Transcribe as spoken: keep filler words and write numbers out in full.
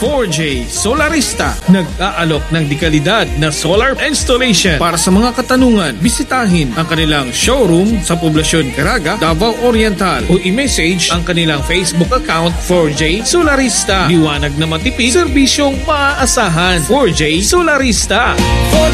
four J Solarista. Nag-aalok ng dekalidad na solar installation. Para sa mga katanungan, bisitahin ang kanilang showroom sa Poblasyon Caraga, Davao Oriental o i-message ang kanilang Facebook account four J Solarista. Liwanag na matipid, serbisyong maaasahan. four J Solarista. four